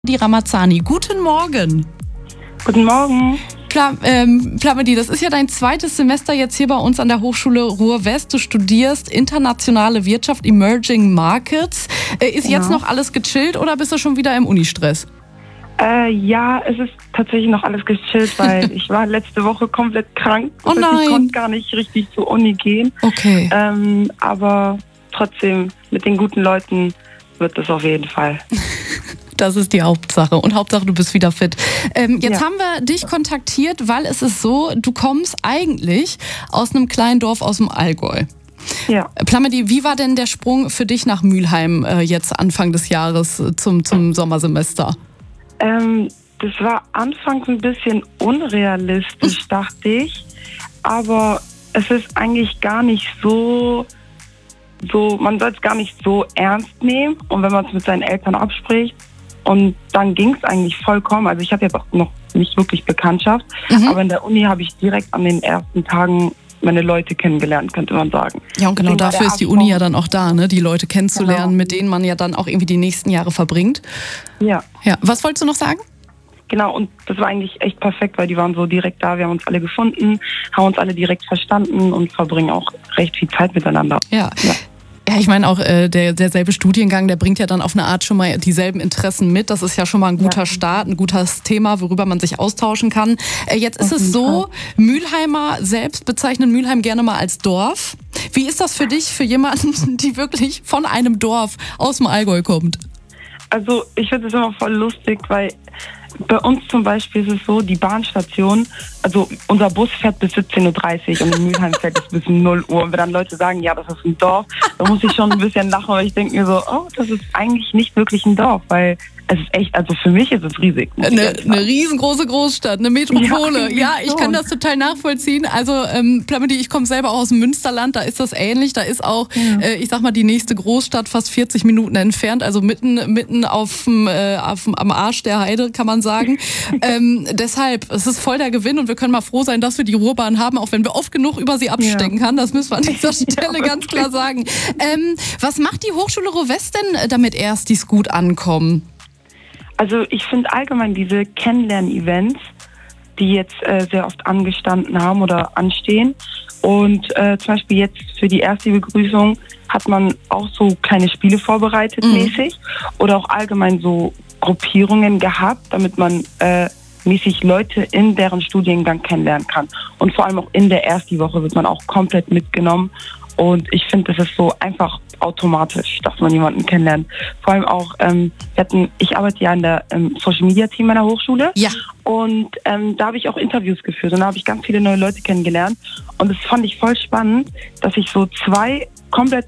Die Ramazzani. Guten Morgen. Guten Morgen. Plamedi, das ist ja dein zweites Semester jetzt hier bei uns an der Hochschule Ruhr-West. Du studierst internationale Wirtschaft, Emerging Markets. Ist jetzt noch alles gechillt oder bist du schon wieder im Unistress? Ja, es ist tatsächlich noch alles gechillt, weil ich war letzte Woche komplett krank. Oh nein. Ich konnte gar nicht richtig zur Uni gehen. Okay. Aber trotzdem, mit den guten Leuten wird es auf jeden Fall. Das ist die Hauptsache. Und Hauptsache, du bist wieder fit. Jetzt Ja. haben wir dich kontaktiert, weil es ist so, du kommst eigentlich aus einem kleinen Dorf aus dem Allgäu. Ja. Plamedi, wie war denn der Sprung für dich nach Mülheim jetzt Anfang des Jahres zum Sommersemester? Das war anfangs ein bisschen unrealistisch, dachte ich. Aber es ist eigentlich gar nicht so, man soll es gar nicht so ernst nehmen. Und wenn man es mit seinen Eltern abspricht, und dann ging es eigentlich vollkommen. Also ich habe jetzt auch noch nicht wirklich Bekanntschaft, aber in der Uni habe ich direkt an den ersten Tagen meine Leute kennengelernt, könnte man sagen. Ja, und genau Deswegen war dafür der ist die Uni ja dann auch da, ne? Die Leute kennenzulernen, Genau. mit denen man ja dann auch irgendwie die nächsten Jahre verbringt. Ja, Ja, was wolltest du noch sagen? genau. Und das war eigentlich echt perfekt, weil die waren so direkt da. Wir haben uns alle gefunden, haben uns alle direkt verstanden und verbringen auch recht viel Zeit miteinander. Ja. Ja, ich meine auch, derselbe Studiengang, der bringt ja dann auf eine Art schon mal dieselben Interessen mit. Das ist ja schon mal ein guter Start, ein gutes Thema, worüber man sich austauschen kann. Jetzt ist es so, Mülheimer selbst bezeichnen Mülheim gerne mal als Dorf. Wie ist das für dich, für jemanden, die wirklich von einem Dorf aus dem Allgäu kommt? Also ich finde es immer voll lustig, weil bei uns zum Beispiel ist es so, die Bahnstation, also unser Bus fährt bis 17:30 Uhr und in Mülheim fährt es bis 0 Uhr. Und wenn dann Leute sagen, ja, das ist ein Dorf, dann muss ich schon ein bisschen lachen, weil ich denke mir so, oh, das ist eigentlich nicht wirklich ein Dorf, weil es ist echt, also für mich ist es riesig. Eine riesengroße Großstadt, eine Metropole. Ja, ich kann das total nachvollziehen. Also Plamedi, ich komme selber aus dem Münsterland, da ist das ähnlich. Da ist auch, ich sag mal, die nächste Großstadt fast 40 Minuten entfernt, also mitten am Arsch der Heide, kann man sagen. Deshalb, es ist voll der Gewinn und wir können mal froh sein, dass wir die Ruhrbahn haben, auch wenn wir oft genug über sie abstecken kann. Das müssen wir an dieser Stelle ganz klar sagen. Was macht die Hochschule Ruhr-West denn, damit Erstis gut ankommen? Also ich finde allgemein diese Kennenlern-Events, die jetzt sehr oft angestanden haben oder anstehen. Und zum Beispiel jetzt für die erste Begrüßung hat man auch so kleine Spiele vorbereitet mäßig oder auch allgemein so Gruppierungen gehabt, damit man mäßig Leute in deren Studiengang kennenlernen kann. Und vor allem auch in der ersten Woche wird man auch komplett mitgenommen. Und ich finde, das ist so einfach automatisch, dass man jemanden kennenlernt. Vor allem auch, ich arbeite ja in der Social Media Team meiner Hochschule. Ja. Und da habe ich auch Interviews geführt und da habe ich ganz viele neue Leute kennengelernt. Und das fand ich voll spannend, dass ich so zwei komplett,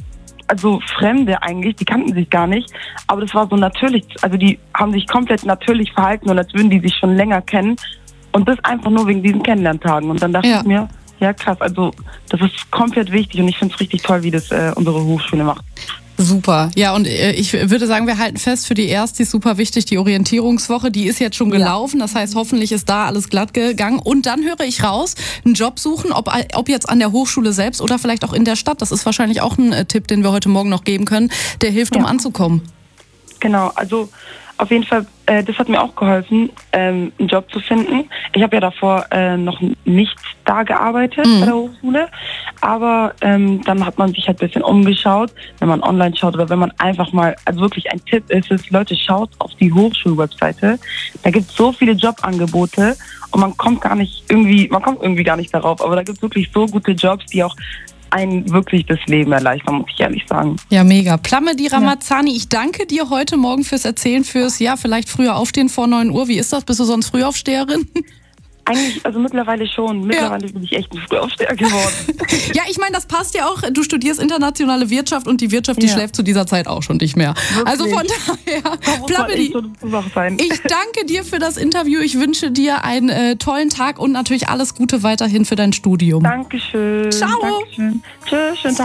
also Fremde eigentlich, die kannten sich gar nicht, aber das war so natürlich, also die haben sich komplett natürlich verhalten und als würden die sich schon länger kennen. Und das einfach nur wegen diesen Kennenlerntagen. Und dann dachte ich mir, ja krass, also das ist komplett wichtig und ich finde es richtig toll, wie das unsere Hochschule macht. Super. Ja, und ich würde sagen, wir halten fest, für die Erstis super wichtig, die Orientierungswoche, die ist jetzt schon gelaufen. Das heißt, hoffentlich ist da alles glatt gegangen. Und dann höre ich raus, einen Job suchen, ob jetzt an der Hochschule selbst oder vielleicht auch in der Stadt. Das ist wahrscheinlich auch ein Tipp, den wir heute Morgen noch geben können, der hilft, um anzukommen. Genau, also auf jeden Fall, das hat mir auch geholfen, einen Job zu finden. Ich habe ja davor noch nicht da gearbeitet bei der Hochschule, aber dann hat man sich halt ein bisschen umgeschaut, wenn man online schaut oder wenn man einfach mal, also wirklich ein Tipp ist es, Leute, schaut auf die Hochschulwebseite. Da gibt es so viele Jobangebote und man kommt irgendwie gar nicht darauf, aber da gibt es wirklich so gute Jobs, die auch einen wirklich das Leben erleichtern, muss ich ehrlich sagen. Ja, mega. Plamedi Ramazzani, ich danke dir heute Morgen fürs Erzählen, vielleicht früher aufstehen vor 9 Uhr. Wie ist das? Bist du sonst Frühaufsteherin? Eigentlich, also mittlerweile schon. Mittlerweile bin ich echt ein Frühaufsteher geworden. Ja, ich meine, das passt ja auch. Du studierst internationale Wirtschaft und die Wirtschaft, die schläft zu dieser Zeit auch schon nicht mehr. Wirklich? Also von daher, Plamedi, ich danke dir für das Interview. Ich wünsche dir einen tollen Tag und natürlich alles Gute weiterhin für dein Studium. Dankeschön. Ciao. Dankeschön. Tschüss. Schönen Tag.